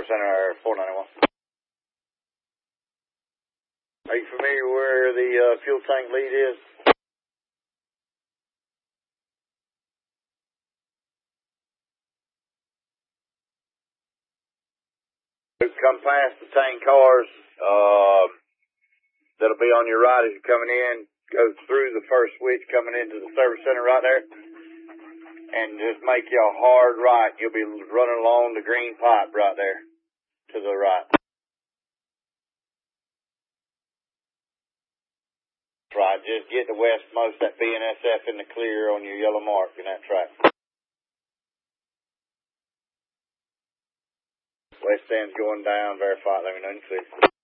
Center 491. Are you familiar where the fuel tank lead is? Come past the tank cars. That'll be on your right as you're coming in. Go through the first switch coming into the service center right there. And just make you a hard right. You'll be running along the green pipe right there to the right. Right, just get the westmost, that BNSF in the clear on your yellow mark in that track. West end's going down, verify, let me know in 6.